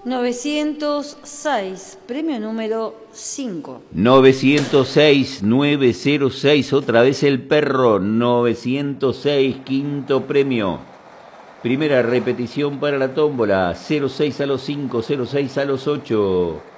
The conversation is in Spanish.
906, premio número 5. 906, 906, otra vez el perro. 906, quinto premio. Primera repetición para la tómbola. 06 a los 5, 06 a los 8.